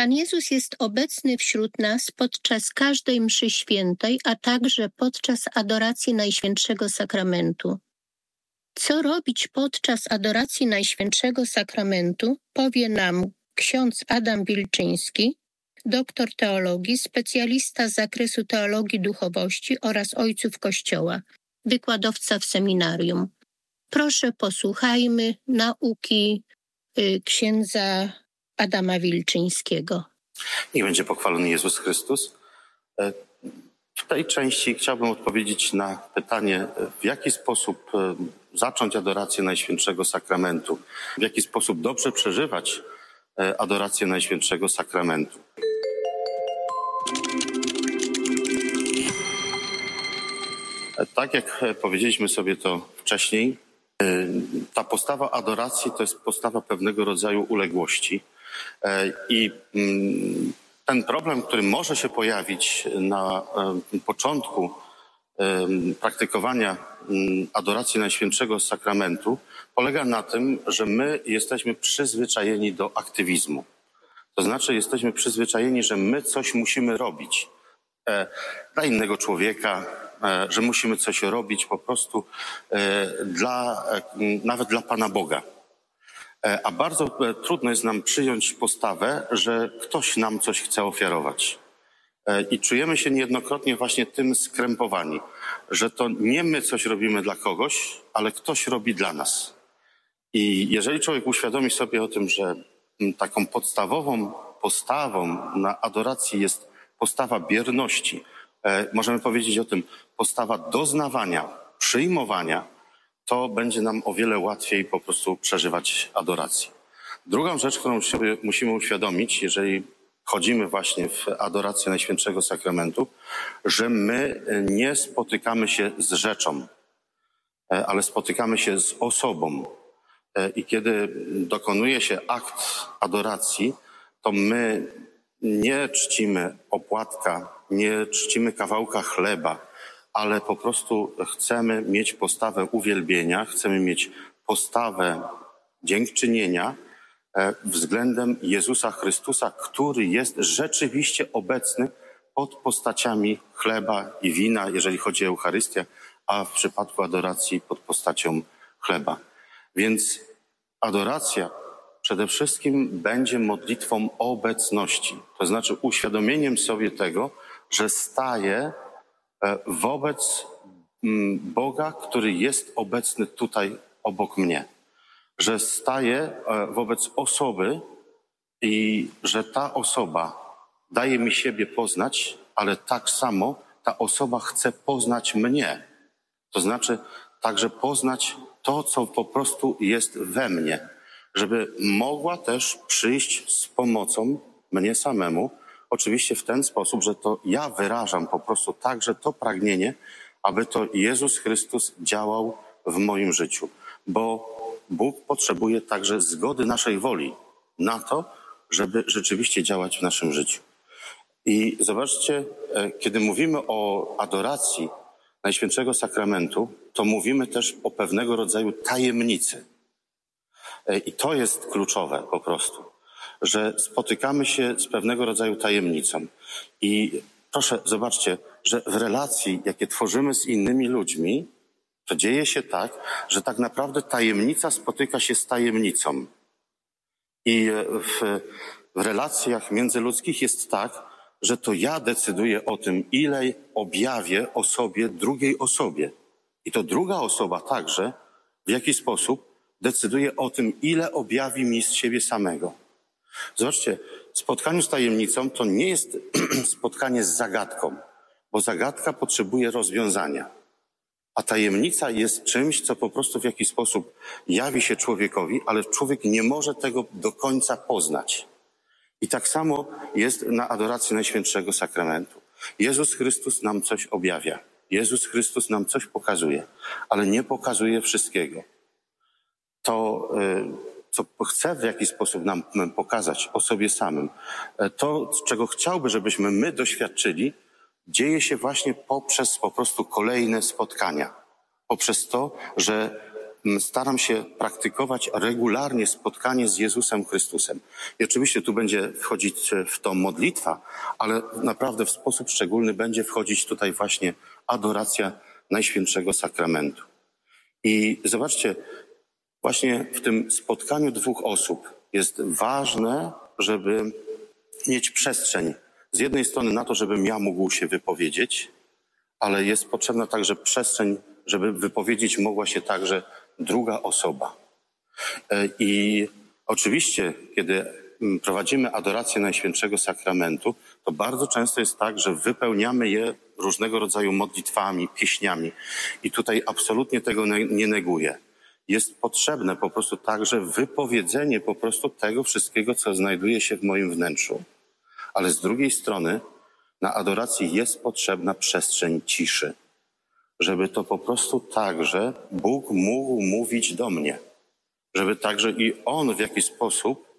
Pan Jezus jest obecny wśród nas podczas każdej mszy świętej, a także podczas adoracji Najświętszego Sakramentu. Co robić podczas adoracji Najświętszego Sakramentu, powie nam ksiądz Adam Wilczyński, doktor teologii, specjalista z zakresu teologii duchowości oraz ojców Kościoła, wykładowca w seminarium. Proszę, posłuchajmy nauki księdza Adama Wilczyńskiego. Niech będzie pochwalony Jezus Chrystus. W tej części chciałbym odpowiedzieć na pytanie, w jaki sposób zacząć adorację Najświętszego Sakramentu, w jaki sposób dobrze przeżywać adorację Najświętszego Sakramentu. Tak jak powiedzieliśmy sobie to wcześniej, ta postawa adoracji to jest postawa pewnego rodzaju uległości. I ten problem, który może się pojawić na początku praktykowania adoracji Najświętszego Sakramentu, polega na tym, że my jesteśmy przyzwyczajeni do aktywizmu. To znaczy jesteśmy przyzwyczajeni, że my coś musimy robić dla innego człowieka, że musimy coś robić po prostu nawet dla Pana Boga. A bardzo trudno jest nam przyjąć postawę, że ktoś nam coś chce ofiarować. I czujemy się niejednokrotnie właśnie tym skrępowani, że to nie my coś robimy dla kogoś, ale ktoś robi dla nas. I jeżeli człowiek uświadomi sobie o tym, że taką podstawową postawą na adoracji jest postawa bierności, możemy powiedzieć o tym postawa doznawania, przyjmowania, to będzie nam o wiele łatwiej po prostu przeżywać adorację. Drugą rzecz, którą sobie musimy uświadomić, jeżeli wchodzimy właśnie w adorację Najświętszego Sakramentu, że my nie spotykamy się z rzeczą, ale spotykamy się z osobą. I kiedy dokonuje się akt adoracji, to my nie czcimy opłatka, nie czcimy kawałka chleba, ale po prostu chcemy mieć postawę uwielbienia, chcemy mieć postawę dziękczynienia względem Jezusa Chrystusa, który jest rzeczywiście obecny pod postaciami chleba i wina, jeżeli chodzi o Eucharystię, a w przypadku adoracji pod postacią chleba. Więc adoracja przede wszystkim będzie modlitwą obecności, to znaczy uświadomieniem sobie tego, że staję wobec Boga, który jest obecny tutaj obok mnie. Że staję wobec osoby i że ta osoba daje mi siebie poznać, ale tak samo ta osoba chce poznać mnie. To znaczy także poznać to, co po prostu jest we mnie. Żeby mogła też przyjść z pomocą mnie samemu, oczywiście w ten sposób, że to ja wyrażam po prostu także to pragnienie, aby to Jezus Chrystus działał w moim życiu. Bo Bóg potrzebuje także zgody naszej woli na to, żeby rzeczywiście działać w naszym życiu. I zobaczcie, kiedy mówimy o adoracji Najświętszego Sakramentu, to mówimy też o pewnego rodzaju tajemnicy. I to jest kluczowe po prostu, że spotykamy się z pewnego rodzaju tajemnicą. I proszę, zobaczcie, że w relacji, jakie tworzymy z innymi ludźmi, to dzieje się tak, że tak naprawdę tajemnica spotyka się z tajemnicą. I w relacjach międzyludzkich jest tak, że to ja decyduję o tym, ile objawię o sobie drugiej osobie. I to druga osoba także w jaki sposób decyduje o tym, ile objawi mi z siebie samego. Zobaczcie, spotkanie z tajemnicą to nie jest spotkanie z zagadką, bo zagadka potrzebuje rozwiązania. A tajemnica jest czymś, co po prostu w jakiś sposób jawi się człowiekowi, ale człowiek nie może tego do końca poznać. I tak samo jest na adoracji Najświętszego Sakramentu. Jezus Chrystus nam coś objawia. Jezus Chrystus nam coś pokazuje, ale nie pokazuje wszystkiego. To, co chce w jakiś sposób nam pokazać o sobie samym, to, czego chciałby, żebyśmy my doświadczyli, dzieje się właśnie poprzez po prostu kolejne spotkania. Poprzez to, że staram się praktykować regularnie spotkanie z Jezusem Chrystusem. I oczywiście tu będzie wchodzić w to modlitwa, ale naprawdę w sposób szczególny będzie wchodzić tutaj właśnie adoracja Najświętszego Sakramentu. I zobaczcie, właśnie w tym spotkaniu dwóch osób jest ważne, żeby mieć przestrzeń z jednej strony na to, żebym ja mógł się wypowiedzieć, ale jest potrzebna także przestrzeń, żeby wypowiedzieć mogła się także druga osoba. I oczywiście, kiedy prowadzimy adorację Najświętszego Sakramentu, to bardzo często jest tak, że wypełniamy je różnego rodzaju modlitwami, pieśniami. I tutaj absolutnie tego nie neguję. Jest potrzebne po prostu także wypowiedzenie po prostu tego wszystkiego, co znajduje się w moim wnętrzu. Ale z drugiej strony na adoracji jest potrzebna przestrzeń ciszy, żeby to po prostu także Bóg mógł mówić do mnie, żeby także i On w jakiś sposób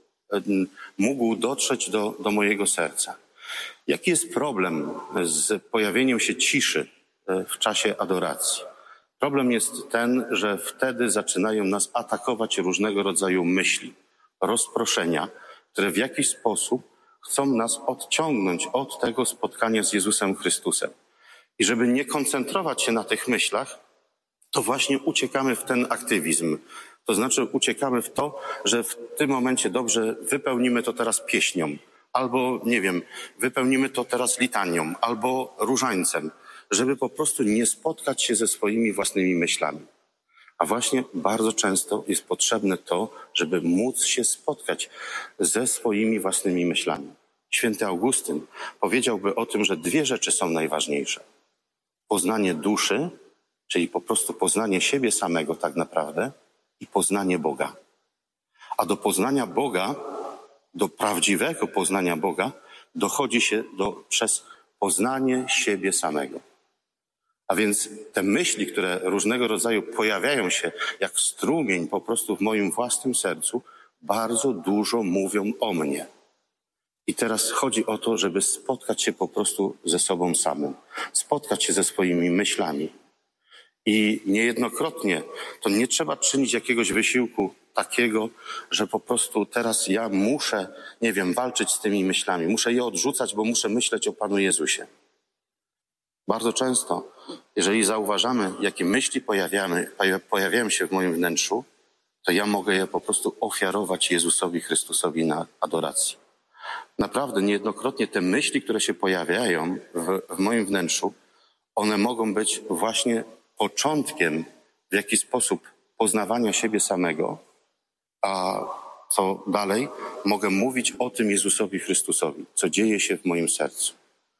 mógł dotrzeć do mojego serca. Jaki jest problem z pojawieniem się ciszy w czasie adoracji? Problem jest ten, że wtedy zaczynają nas atakować różnego rodzaju myśli, rozproszenia, które w jakiś sposób chcą nas odciągnąć od tego spotkania z Jezusem Chrystusem. I żeby nie koncentrować się na tych myślach, to właśnie uciekamy w ten aktywizm. To znaczy uciekamy w to, że w tym momencie dobrze wypełnimy to teraz pieśnią, albo nie wiem, wypełnimy to teraz litanią, albo różańcem, żeby po prostu nie spotkać się ze swoimi własnymi myślami. A właśnie bardzo często jest potrzebne to, żeby móc się spotkać ze swoimi własnymi myślami. Święty Augustyn powiedziałby o tym, że dwie rzeczy są najważniejsze. Poznanie duszy, czyli po prostu poznanie siebie samego tak naprawdę i poznanie Boga. A do poznania Boga, do prawdziwego poznania Boga dochodzi się przez poznanie siebie samego. A więc te myśli, które różnego rodzaju pojawiają się jak strumień po prostu w moim własnym sercu, bardzo dużo mówią o mnie. I teraz chodzi o to, żeby spotkać się po prostu ze sobą samym, spotkać się ze swoimi myślami. I niejednokrotnie to nie trzeba czynić jakiegoś wysiłku takiego, że po prostu teraz ja muszę, nie wiem, walczyć z tymi myślami, muszę je odrzucać, bo muszę myśleć o Panu Jezusie. Bardzo często, jeżeli zauważamy, jakie myśli pojawiają się w moim wnętrzu, to ja mogę je po prostu ofiarować Jezusowi Chrystusowi na adoracji. Naprawdę niejednokrotnie te myśli, które się pojawiają w moim wnętrzu, one mogą być właśnie początkiem w jakiś sposób poznawania siebie samego, a co dalej mogę mówić o tym Jezusowi Chrystusowi, co dzieje się w moim sercu.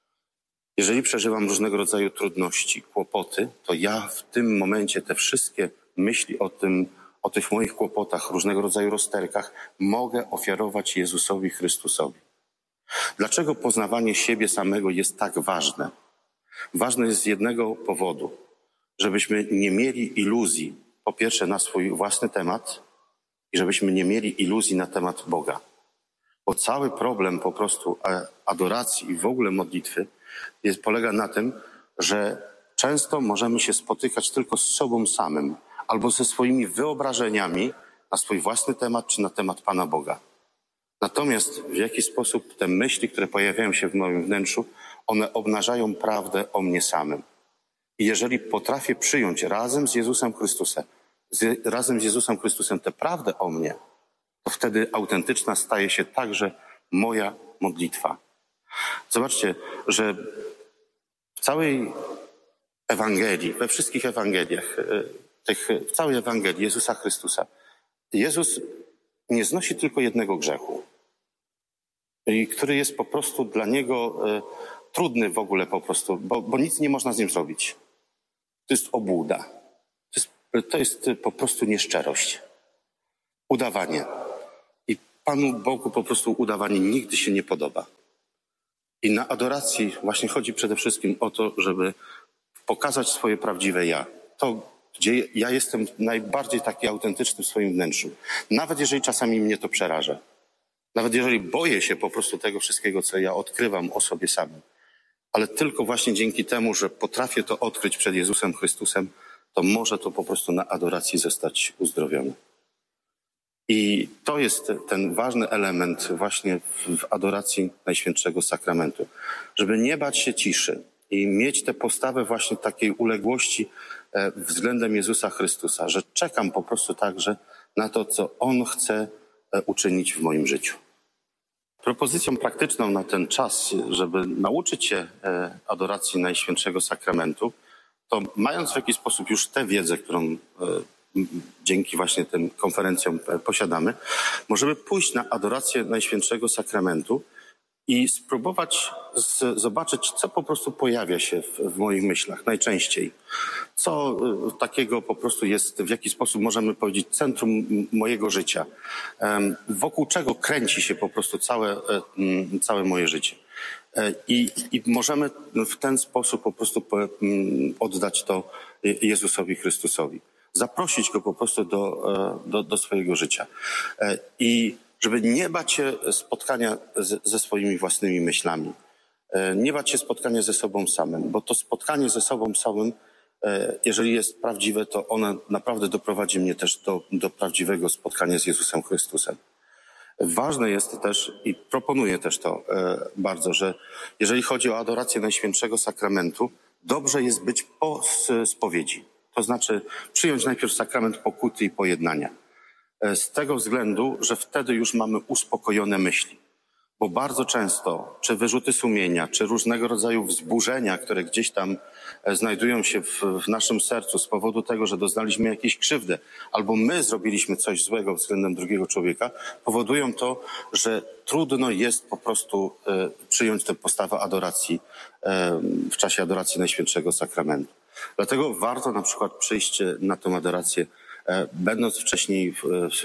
Jeżeli przeżywam różnego rodzaju trudności, kłopoty, to ja w tym momencie te wszystkie myśli o tych moich kłopotach, różnego rodzaju rozterkach mogę ofiarować Jezusowi Chrystusowi. Dlaczego poznawanie siebie samego jest tak ważne? Ważne jest z jednego powodu, żebyśmy nie mieli iluzji, po pierwsze na swój własny temat i żebyśmy nie mieli iluzji na temat Boga. Bo cały problem po prostu adoracji i w ogóle modlitwy polega na tym, że często możemy się spotykać tylko z sobą samym albo ze swoimi wyobrażeniami na swój własny temat czy na temat Pana Boga. Natomiast w jakiś sposób te myśli, które pojawiają się w moim wnętrzu, one obnażają prawdę o mnie samym. I jeżeli potrafię przyjąć razem z Jezusem Chrystusem tę prawdę o mnie, to wtedy autentyczna staje się także moja modlitwa. Zobaczcie, że w całej Ewangelii, we wszystkich Ewangeliach, w całej Ewangelii Jezusa Chrystusa, Jezus nie znosi tylko jednego grzechu, który jest po prostu dla Niego trudny w ogóle po prostu, bo nic nie można z nim zrobić. To jest obłuda. To jest po prostu nieszczerość. Udawanie. I Panu Bogu po prostu udawanie nigdy się nie podoba. I na adoracji właśnie chodzi przede wszystkim o to, żeby pokazać swoje prawdziwe ja. To, gdzie ja jestem najbardziej taki autentyczny w swoim wnętrzu. Nawet jeżeli czasami mnie to przeraża. Nawet jeżeli boję się po prostu tego wszystkiego, co ja odkrywam o sobie samym. Ale tylko właśnie dzięki temu, że potrafię to odkryć przed Jezusem Chrystusem, to może to po prostu na adoracji zostać uzdrowione. I to jest ten ważny element właśnie w adoracji Najświętszego Sakramentu. Żeby nie bać się ciszy i mieć tę postawę właśnie takiej uległości względem Jezusa Chrystusa, że czekam po prostu także na to, co On chce uczynić w moim życiu. Propozycją praktyczną na ten czas, żeby nauczyć się adoracji Najświętszego Sakramentu, to mając w jakiś sposób już tę wiedzę, którą dzięki właśnie tym konferencjom posiadamy, możemy pójść na adorację Najświętszego Sakramentu i spróbować zobaczyć, co po prostu pojawia się w moich myślach najczęściej. Co takiego po prostu jest, w jaki sposób możemy powiedzieć, centrum mojego życia. Wokół czego kręci się po prostu całe moje życie. I możemy w ten sposób po prostu oddać to Jezusowi Chrystusowi. Zaprosić Go po prostu do swojego życia. I żeby nie bać się spotkania ze swoimi własnymi myślami. Nie bać się spotkania ze sobą samym, bo to spotkanie ze sobą samym, jeżeli jest prawdziwe, to ono naprawdę doprowadzi mnie też do prawdziwego spotkania z Jezusem Chrystusem. Ważne jest też i proponuję też to bardzo, że jeżeli chodzi o adorację Najświętszego Sakramentu, dobrze jest być po spowiedzi. To znaczy przyjąć najpierw sakrament pokuty i pojednania. Z tego względu, że wtedy już mamy uspokojone myśli. Bo bardzo często, czy wyrzuty sumienia, czy różnego rodzaju wzburzenia, które gdzieś tam znajdują się w naszym sercu z powodu tego, że doznaliśmy jakiejś krzywdy, albo my zrobiliśmy coś złego względem drugiego człowieka, powodują to, że trudno jest po prostu przyjąć tę postawę adoracji w czasie adoracji Najświętszego Sakramentu. Dlatego warto na przykład przyjść na tę adorację, będąc wcześniej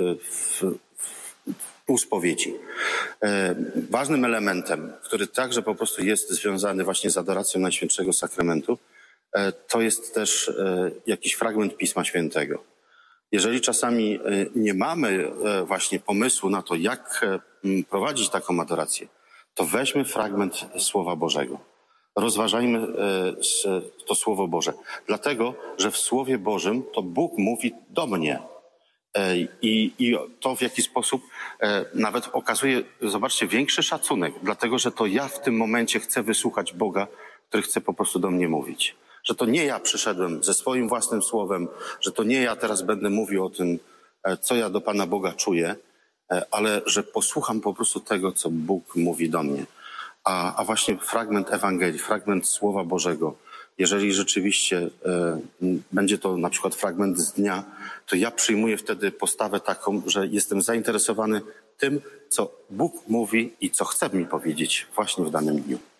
u spowiedzi. Ważnym elementem, który także po prostu jest związany właśnie z adoracją Najświętszego Sakramentu, to jest też jakiś fragment Pisma Świętego. Jeżeli czasami nie mamy właśnie pomysłu na to, jak prowadzić taką adorację, to weźmy fragment Słowa Bożego. Rozważajmy to Słowo Boże. Dlatego, że w Słowie Bożym to Bóg mówi do mnie. I to w jaki sposób nawet okazuje, zobaczcie, większy szacunek, dlatego że to ja w tym momencie chcę wysłuchać Boga, który chce po prostu do mnie mówić. Że to nie ja przyszedłem ze swoim własnym słowem, że to nie ja teraz będę mówił o tym, co ja do Pana Boga czuję, ale że posłucham po prostu tego, co Bóg mówi do mnie. A właśnie fragment Ewangelii, fragment Słowa Bożego, jeżeli rzeczywiście będzie to na przykład fragment z dnia, to ja przyjmuję wtedy postawę taką, że jestem zainteresowany tym, co Bóg mówi i co chce mi powiedzieć właśnie w danym dniu.